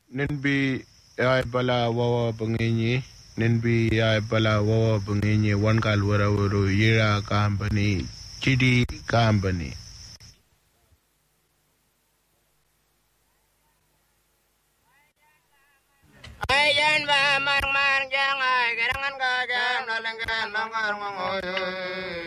Ninbi ay bala wawa banginyi. Ninbi ay bala wawa banginyi. Wankal wara waro yira company. Chidi company. Ayan ba marang marang jang ay garangan ka jam lalanggan langar ngoy